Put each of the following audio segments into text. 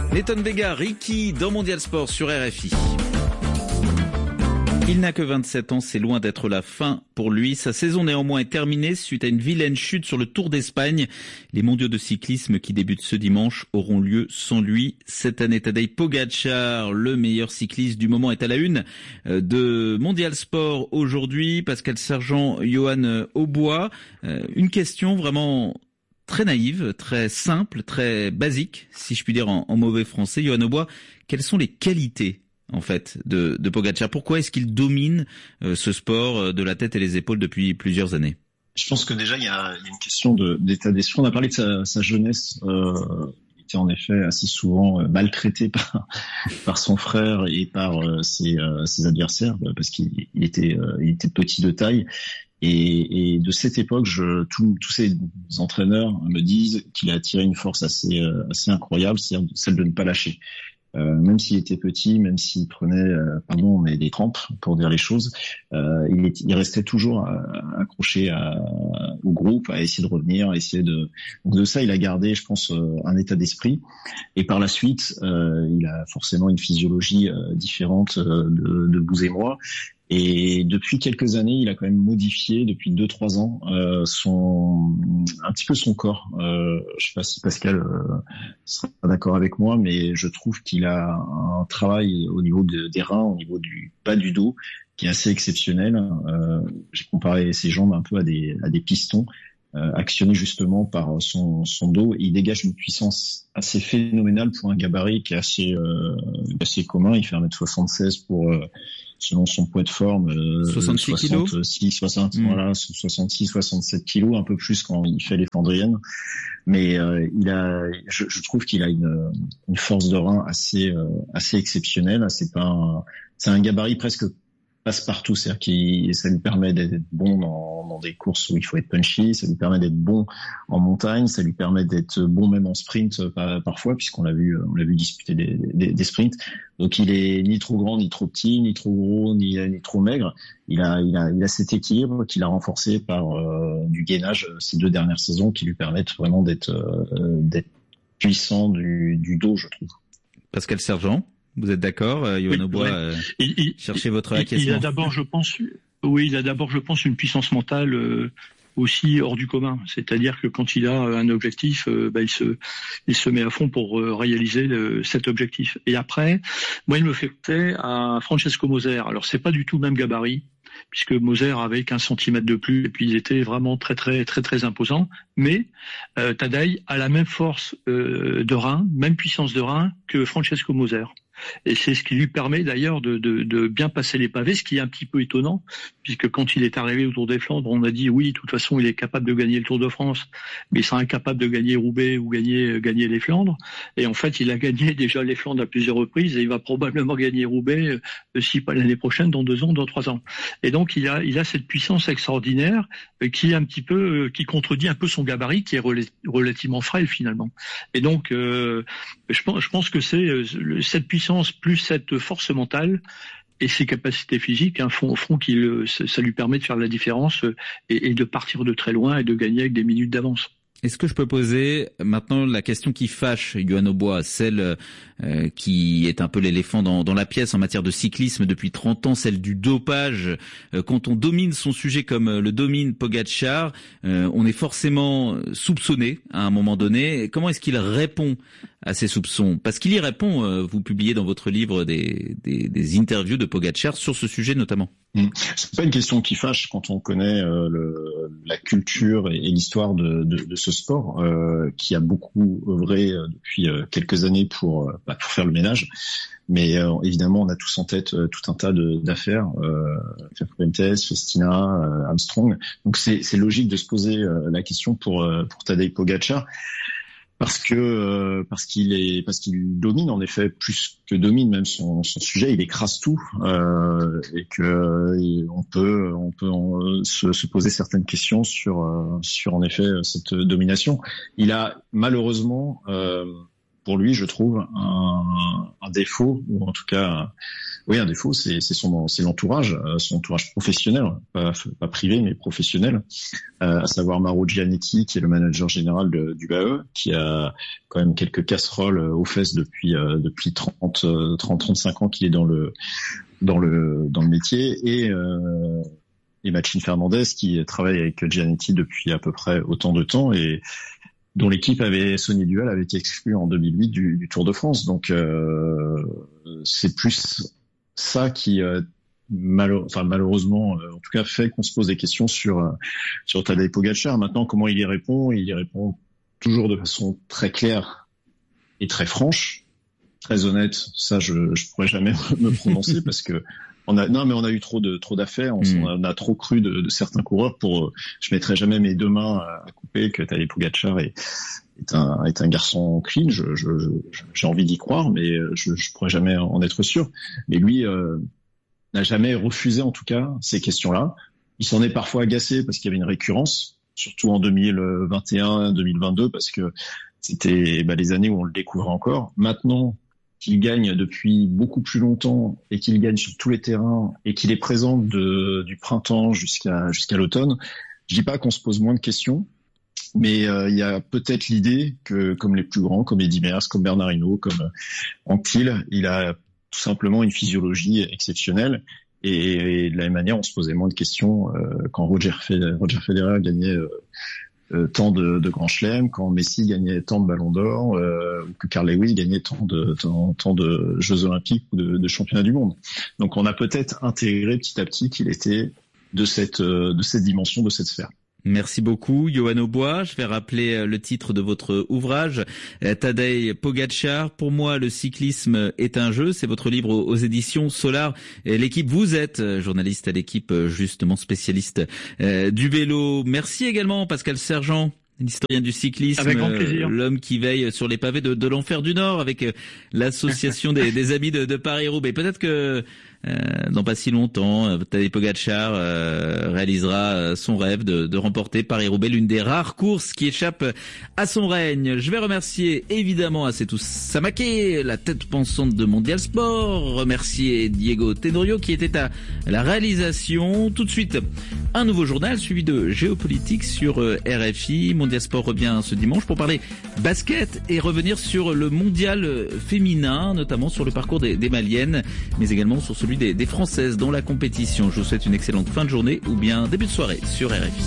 Nathan Vega, Ricky dans Mondial Sport sur RFI. Il n'a que 27 ans, c'est loin d'être la fin pour lui. Sa saison néanmoins est terminée suite à une vilaine chute sur le Tour d'Espagne. Les mondiaux de cyclisme qui débutent ce dimanche auront lieu sans lui. Cette année, Tadej Pogačar, le meilleur cycliste du moment, est à la une de Mondial Sport aujourd'hui. Pascal Sergent, Johan Aubois. Une question vraiment très naïve, très simple, très basique, si je puis dire en mauvais français. Johan Aubois, quelles sont les qualités en fait de Pogačar? Pourquoi est-ce qu'il domine ce sport de la tête et les épaules depuis plusieurs années? Je pense que déjà il y a une question d'état d'esprit. On a parlé de sa jeunesse. Il était en effet assez souvent maltraité par son frère et par ses adversaires parce qu'il était petit de taille. Et de cette époque, tous ces entraîneurs me disent qu'il a attiré une force assez incroyable, c'est celle de ne pas lâcher. Même s'il était petit, même s'il prenait, des crampes pour dire les choses, il restait toujours accroché au groupe, à essayer de revenir, Donc de ça, il a gardé, je pense, un état d'esprit. Et par la suite, il a forcément une physiologie différente de vous et moi. Et depuis quelques années, il a quand même modifié, depuis 2-3 ans, un petit peu son corps. Je sais pas si Pascal sera d'accord avec moi, mais je trouve qu'il a un travail au niveau des reins, au niveau du bas du dos, qui est assez exceptionnel. J'ai comparé ses jambes un peu à des pistons, actionnés justement par son dos. Il dégage une puissance assez phénoménale pour un gabarit qui est assez commun. Il fait 1m76 selon son poids de forme, 66 kilos, 66, 67 kilos, un peu plus quand il fait les Flandriennes. Mais je trouve qu'il a une force de rein assez exceptionnelle. C'est un gabarit presque passe-partout, c'est-à-dire que ça lui permet d'être bon dans des courses où il faut être punchy, ça lui permet d'être bon en montagne, ça lui permet d'être bon même en sprint parfois, puisqu'on l'a vu disputer des sprints. Donc il est ni trop grand, ni trop petit, ni trop gros, ni trop maigre. Il a cet équilibre qu'il a renforcé par du gainage ces 2 dernières saisons qui lui permettent vraiment d'être puissant du dos, je trouve. Pascal Sergent, vous êtes d'accord, Johan Aubois, cherchez votre acquiescement. Il a d'abord, je pense, une puissance mentale aussi hors du commun. C'est-à-dire que quand il a un objectif, il se met à fond pour réaliser cet objectif. Et après, moi, il me fait penser à Francesco Moser. Alors, c'est pas du tout le même gabarit, puisque Moser avait 15 cm de plus, et puis il était vraiment très, très, très, très imposant. Mais Tadej a la même force de rein, même puissance de rein que Francesco Moser. Et c'est ce qui lui permet d'ailleurs de bien passer les pavés, ce qui est un petit peu étonnant, puisque quand il est arrivé au Tour des Flandres, on a dit oui, de toute façon, il est capable de gagner le Tour de France, mais il sera incapable de gagner Roubaix ou gagner les Flandres. Et en fait, il a gagné déjà les Flandres à plusieurs reprises, et il va probablement gagner Roubaix, si pas l'année prochaine, dans 2 ans, dans 3 ans. Et donc, il a cette puissance extraordinaire qui est un petit peu, qui contredit un peu son gabarit, qui est relativement frêle finalement. Et donc, je pense que c'est cette puissance plus cette force mentale et ses capacités physiques font ça lui permet de faire la différence et de partir de très loin et de gagner avec des minutes d'avance. Est-ce que je peux poser maintenant la question qui fâche, Johan Aubois, celle qui est un peu l'éléphant dans la pièce en matière de cyclisme depuis 30 ans, celle du dopage. Quand on domine son sujet comme le domine Pogačar, on est forcément soupçonné à un moment donné. Comment est-ce qu'il répond à ces soupçons? Parce qu'il y répond, vous publiez dans votre livre des interviews de Pogačar sur ce sujet notamment. C'est pas une question qui fâche quand on connaît la culture et l'histoire de ce sport qui a beaucoup œuvré depuis quelques années pour faire le ménage. Mais évidemment, on a tous en tête tout un tas d'affaires, Fuentes, Festina, Armstrong. Donc c'est logique de se poser la question pour Tadej Pogačar. Parce qu'il domine en effet plus que domine même son sujet, il écrase tout et que on peut se poser certaines questions sur en effet cette domination. Il a malheureusement pour lui, je trouve, un défaut, ou en tout cas, un défaut, c'est l'entourage, son entourage professionnel, pas privé, mais professionnel, à savoir Mauro Gianetti, qui est le manager général du BAE, qui a quand même quelques casseroles aux fesses depuis 30-35 ans qu'il est dans le métier, et Machín Fernández, qui travaille avec Gianetti depuis à peu près autant de temps, et dont l'équipe Sony Duval avait été exclue en 2008 du Tour de France. Donc c'est plus ça qui malheureusement en tout cas fait qu'on se pose des questions sur Tadej Pogačar. Maintenant, comment il y répond? Il y répond toujours de façon très claire et très franche, très honnête. Ça, je pourrais jamais me prononcer parce que on a eu trop d'affaires, on a trop cru de certains coureurs je mettrai jamais mes deux mains à couper que Tadej Pogačar est un garçon clean. J'ai envie d'y croire, mais je pourrais jamais en être sûr. Mais lui n'a jamais refusé, en tout cas, ces questions-là. Il s'en est parfois agacé parce qu'il y avait une récurrence, surtout en 2021, 2022, parce que c'était les années où on le découvrait encore. Maintenant qu'il gagne depuis beaucoup plus longtemps et qu'il gagne sur tous les terrains et qu'il est présent du printemps jusqu'à l'automne, je dis pas qu'on se pose moins de questions, mais il y a peut-être l'idée que, comme les plus grands, comme Eddy Merckx, comme Bernard Hinault, comme Anquetil, il a tout simplement une physiologie exceptionnelle, et de la même manière, on se posait moins de questions quand Roger Federer gagnait tant de grands chelems, quand Messi gagnait tant de ballons d'or, ou que Carl Lewis gagnait tant de Jeux Olympiques ou de championnats du monde. Donc on a peut-être intégré petit à petit qu'il était de cette dimension, de cette sphère. Merci beaucoup, Yoann Aubois. Je vais rappeler le titre de votre ouvrage, Tadej Pogačar. Pour moi, le cyclisme est un jeu. C'est votre livre aux éditions Solar. L'équipe, vous êtes journaliste à l'équipe, justement spécialiste du vélo. Merci également, Pascal Sergent, l'historien du cyclisme, avec grand plaisir. L'homme qui veille sur les pavés de l'enfer du Nord avec l'association des amis de Paris-Roubaix. Peut-être que dans pas si longtemps, Tadej Pogačar réalisera son rêve de remporter Paris-Roubaix, l'une des rares courses qui échappe à son règne. Je vais remercier évidemment Asetou Samaké, la tête pensante de Mondial Sport, remercier Diego Tenorio qui était à la réalisation. Tout de suite, un nouveau journal suivi de géopolitique sur RFI. Mondial Sport revient ce dimanche pour parler basket et revenir sur le mondial féminin, notamment sur le parcours des Maliennes, mais également sur celui des Françaises dans la compétition. Je vous souhaite une excellente fin de journée ou bien début de soirée sur RFI.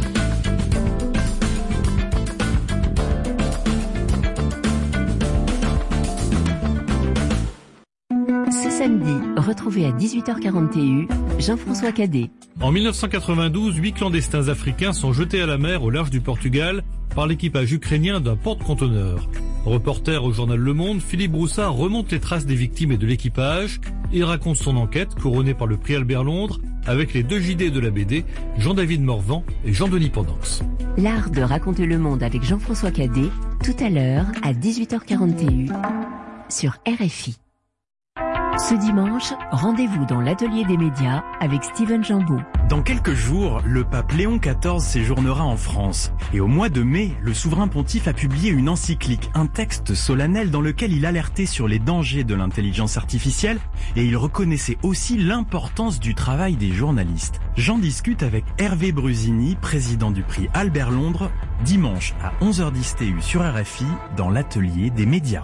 Ce samedi, retrouvez à 18h40 TU Jean-François Cadet. En 1992, 8 clandestins africains sont jetés à la mer au large du Portugal par l'équipage ukrainien d'un porte-conteneur. Reporter au journal Le Monde, Philippe Broussard remonte les traces des victimes et de l'équipage. Il raconte son enquête, couronnée par le prix Albert Londres, avec les 2 JD de la BD, Jean-David Morvan et Jean-Denis Pendance. L'art de raconter le monde avec Jean-François Cadet, tout à l'heure à 18h40 TU sur RFI. Ce dimanche, rendez-vous dans l'atelier des médias avec Steven Jambeau. Dans quelques jours, le pape Léon XIV séjournera en France. Et au mois de mai, le souverain pontife a publié une encyclique, un texte solennel dans lequel il alertait sur les dangers de l'intelligence artificielle et il reconnaissait aussi l'importance du travail des journalistes. J'en discute avec Hervé Brusini, président du prix Albert Londres, dimanche à 11h10 TU sur RFI dans l'atelier des médias.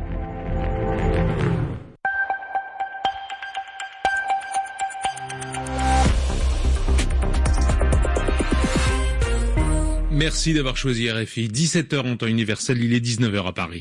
Merci d'avoir choisi RFI. 17h en temps universel, il est 19h à Paris.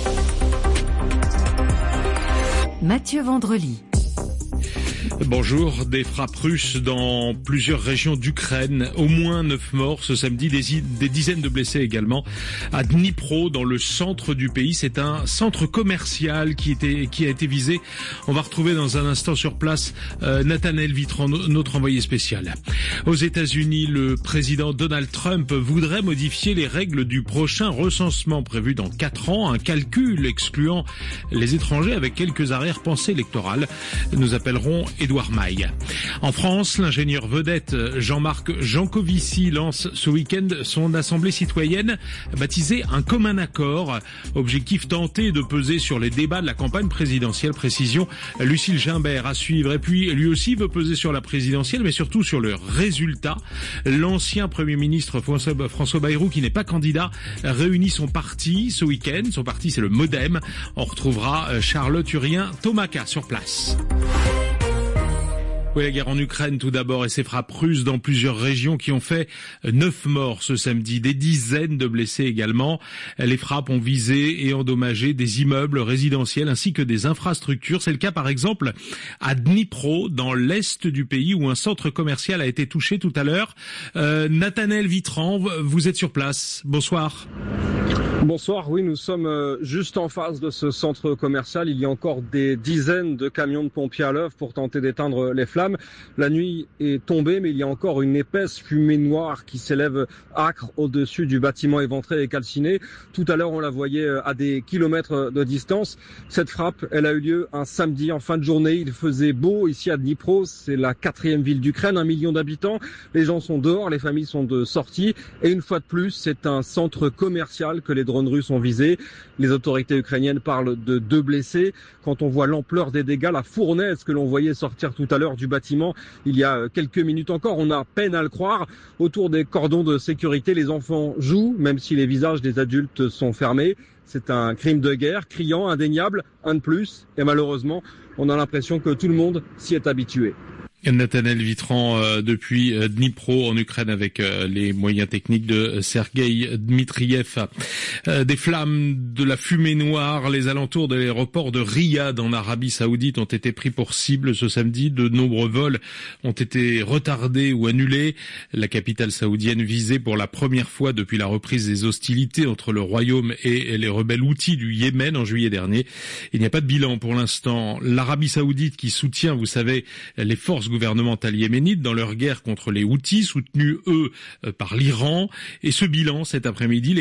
Mathieu Vendrely. Bonjour, des frappes russes dans plusieurs régions d'Ukraine, au moins 9 morts ce samedi, des dizaines de blessés également à Dnipro, dans le centre du pays. C'est un centre commercial qui a été visé. On va retrouver dans un instant sur place Nathanaël Vitran, notre envoyé spécial. Aux États-Unis, le président Donald Trump voudrait modifier les règles du prochain recensement prévu dans 4 ans, un calcul excluant les étrangers avec quelques arrière-pensées électorales. Nous appellerons Édouard Maille. En France, l'ingénieur vedette Jean-Marc Jancovici lance ce week-end son assemblée citoyenne baptisée Un commun accord. Objectif tenter de peser sur les débats de la campagne présidentielle. Précision, Lucille Gimbert à suivre. Et puis, lui aussi veut peser sur la présidentielle, mais surtout sur le résultat. L'ancien Premier ministre François Bayrou, qui n'est pas candidat, réunit son parti ce week-end. Son parti, c'est le MoDem. On retrouvera Charlotte Urien-Tomaka sur place. Oui, la guerre en Ukraine tout d'abord et ses frappes russes dans plusieurs régions qui ont fait 9 morts ce samedi, des dizaines de blessés également. Les frappes ont visé et endommagé des immeubles résidentiels ainsi que des infrastructures. C'est le cas par exemple à Dnipro, dans l'est du pays, où un centre commercial a été touché tout à l'heure. Nathanaël Vitran, vous êtes sur place. Bonsoir. Bonsoir, oui, nous sommes juste en face de ce centre commercial. Il y a encore des dizaines de camions de pompiers à l'œuvre pour tenter d'éteindre les flammes. La nuit est tombée, mais il y a encore une épaisse fumée noire qui s'élève âcre au-dessus du bâtiment éventré et calciné. Tout à l'heure, on la voyait à des kilomètres de distance. Cette frappe, elle a eu lieu un samedi en fin de journée. Il faisait beau ici à Dnipro. C'est la 4e ville d'Ukraine, 1 million d'habitants. Les gens sont dehors, les familles sont de sortie. Et une fois de plus, c'est un centre commercial que les drones russes ont visé. Les autorités ukrainiennes parlent de 2 blessés. Quand on voit l'ampleur des dégâts, la fournaise que l'on voyait sortir tout à l'heure du bâtiment il y a quelques minutes encore, on a peine à le croire. Autour des cordons de sécurité, les enfants jouent, même si les visages des adultes sont fermés. C'est un crime de guerre, criant, indéniable, un de plus. Et malheureusement, on a l'impression que tout le monde s'y est habitué. Nathanaël Vitran depuis Dnipro en Ukraine avec les moyens techniques de Sergueï Dmitriev. Des flammes, de la fumée noire, les alentours de l'aéroport de Riyad en Arabie Saoudite ont été pris pour cible ce samedi. De nombreux vols ont été retardés ou annulés. La capitale saoudienne visée pour la première fois depuis la reprise des hostilités entre le royaume et les rebelles houthis du Yémen en juillet dernier. Il n'y a pas de bilan pour l'instant. L'Arabie Saoudite qui soutient, vous savez, les forces gouvernementales yéménites dans leur guerre contre les Houthis, soutenus eux par l'Iran. Et ce bilan cet après-midi,